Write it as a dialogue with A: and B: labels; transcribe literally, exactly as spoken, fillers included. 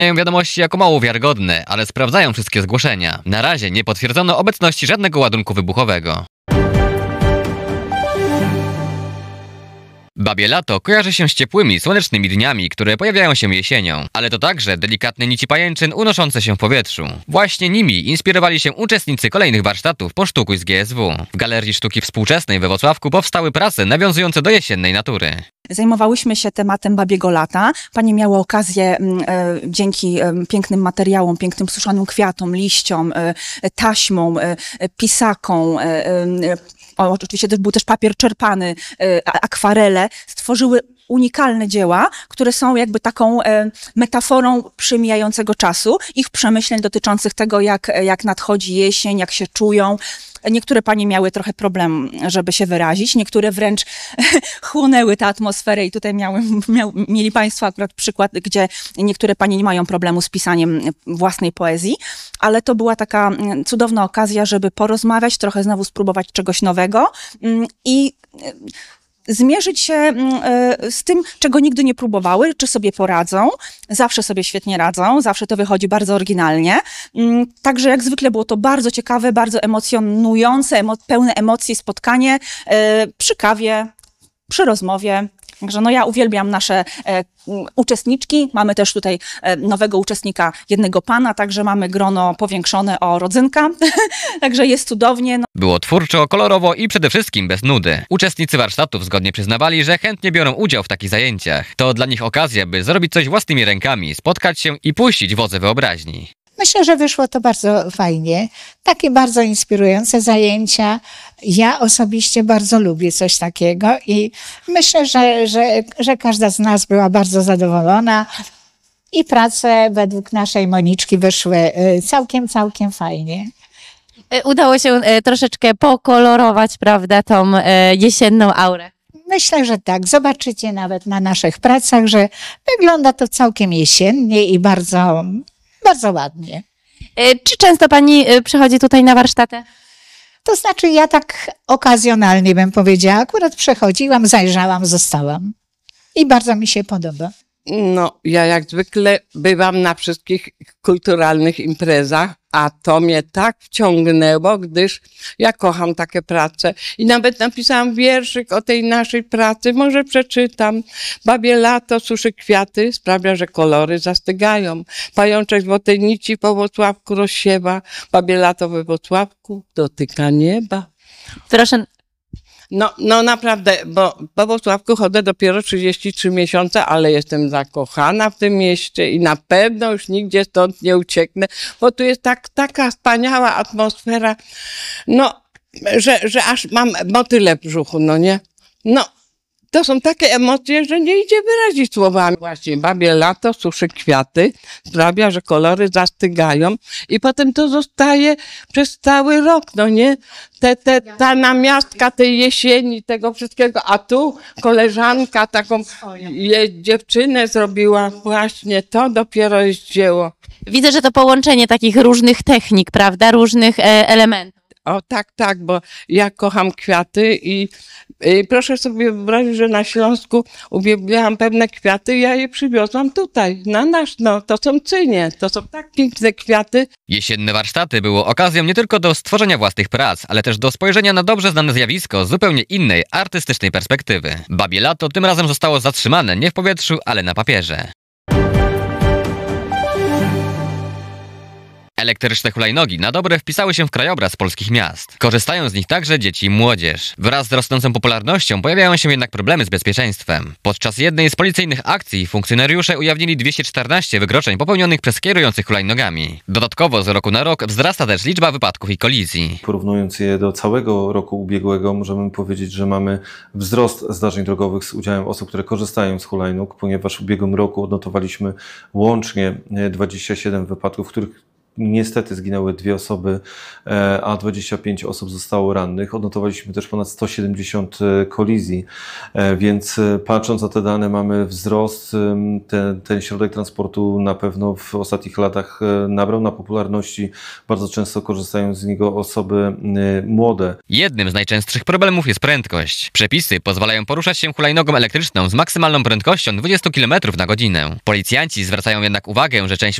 A: Mają wiadomości jako mało wiarygodne, ale sprawdzają wszystkie zgłoszenia. Na razie nie potwierdzono obecności żadnego ładunku wybuchowego. Babie lato kojarzy się z ciepłymi, słonecznymi dniami, które pojawiają się jesienią, ale to także delikatne nici pajęczyn unoszące się w powietrzu. Właśnie nimi inspirowali się uczestnicy kolejnych warsztatów Posztukuj z G S W. W Galerii Sztuki Współczesnej we Wrocławku powstały prace nawiązujące do jesiennej natury.
B: Zajmowałyśmy się tematem babiego lata. Panie miały okazję e, dzięki e, pięknym materiałom, pięknym suszonym kwiatom, liściom, e, taśmom, e, pisakom, e, e, o, oczywiście też był też papier czerpany, e, akwarele, stworzyły unikalne dzieła, które są jakby taką e, metaforą przemijającego czasu, ich przemyśleń dotyczących tego, jak, jak nadchodzi jesień, jak się czują. Niektóre panie miały trochę problem, żeby się wyrazić, niektóre wręcz chłonęły tę atmosferę i tutaj miały, miał, mieli państwo akurat przykład, gdzie niektóre panie nie mają problemu z pisaniem własnej poezji, ale to była taka cudowna okazja, żeby porozmawiać, trochę znowu spróbować czegoś nowego i zmierzyć się z tym, czego nigdy nie próbowały, czy sobie poradzą. Zawsze sobie świetnie radzą, zawsze to wychodzi bardzo oryginalnie. Także jak zwykle było to bardzo ciekawe, bardzo emocjonujące, emo pełne emocji spotkanie przy kawie, przy rozmowie. Także no ja uwielbiam nasze e, uczestniczki. Mamy też tutaj e, nowego uczestnika, jednego pana, także mamy grono powiększone o rodzynka. Także jest cudownie. No.
A: Było twórczo, kolorowo i przede wszystkim bez nudy. Uczestnicy warsztatów zgodnie przyznawali, że chętnie biorą udział w takich zajęciach. To dla nich okazja, by zrobić coś własnymi rękami, spotkać się i puścić wodze wyobraźni.
C: Myślę, że wyszło to bardzo fajnie. Takie bardzo inspirujące zajęcia. Ja osobiście bardzo lubię coś takiego i myślę, że, że, że każda z nas była bardzo zadowolona i prace według naszej Moniczki wyszły całkiem, całkiem fajnie.
D: Udało się troszeczkę pokolorować, prawda, tą jesienną aurę.
C: Myślę, że tak. Zobaczycie nawet na naszych pracach, że wygląda to całkiem jesiennie i bardzo... Bardzo ładnie.
D: Czy często pani przychodzi tutaj na warsztaty?
C: To znaczy ja tak okazjonalnie bym powiedziała. Akurat przechodziłam, zajrzałam, zostałam. I bardzo mi się podoba.
E: No, ja jak zwykle bywam na wszystkich kulturalnych imprezach, a to mnie tak wciągnęło, gdyż ja kocham takie prace. I nawet napisałam wierszyk o tej naszej pracy, może przeczytam. Babie lato suszy kwiaty, sprawia, że kolory zastygają. Pajączek złotej nici po Włocławku rozsiewa. Babie lato we Włocławku dotyka nieba.
D: Proszę.
E: No, no naprawdę, bo po Włocławku chodzę dopiero trzydzieści trzy miesiące, ale jestem zakochana w tym mieście i na pewno już nigdzie stąd nie ucieknę, bo tu jest tak, taka wspaniała atmosfera, no, że, że aż mam motyle w brzuchu, no nie? No, to są takie emocje, że nie idzie wyrazić słowami. Właśnie babie lato suszy kwiaty, sprawia, że kolory zastygają i potem to zostaje przez cały rok, no nie? Te, te, ta namiastka tej jesieni, tego wszystkiego, a tu koleżanka taką je, dziewczynę zrobiła właśnie, to dopiero jest dzieło.
D: Widzę, że to połączenie takich różnych technik, prawda, różnych e, elementów.
E: O tak, tak, bo ja kocham kwiaty i, i proszę sobie wyobrazić, że na Śląsku uwielbiałam pewne kwiaty i ja je przywiozłam tutaj, na nasz, no to są cynie, to są tak piękne kwiaty.
A: Jesienne warsztaty było okazją nie tylko do stworzenia własnych prac, ale też do spojrzenia na dobrze znane zjawisko z zupełnie innej, artystycznej perspektywy. Babie lato tym razem zostało zatrzymane nie w powietrzu, ale na papierze. Elektryczne hulajnogi na dobre wpisały się w krajobraz polskich miast. Korzystają z nich także dzieci i młodzież. Wraz z rosnącą popularnością pojawiają się jednak problemy z bezpieczeństwem. Podczas jednej z policyjnych akcji funkcjonariusze ujawnili dwieście czternaście wykroczeń popełnionych przez kierujących hulajnogami. Dodatkowo z roku na rok wzrasta też liczba wypadków i kolizji.
F: Porównując je do całego roku ubiegłego, możemy powiedzieć, że mamy wzrost zdarzeń drogowych z udziałem osób, które korzystają z hulajnóg, ponieważ w ubiegłym roku odnotowaliśmy łącznie dwadzieścia siedem wypadków, w których Niestety zginęły dwie osoby, a dwadzieścia pięć osób zostało rannych. Odnotowaliśmy też ponad sto siedemdziesiąt kolizji, więc patrząc na te dane mamy wzrost. Ten, ten środek transportu na pewno w ostatnich latach nabrał na popularności. Bardzo często korzystają z niego osoby młode.
A: Jednym z najczęstszych problemów jest prędkość. Przepisy pozwalają poruszać się hulajnogą elektryczną z maksymalną prędkością dwadzieścia kilometrów na godzinę. Policjanci zwracają jednak uwagę, że część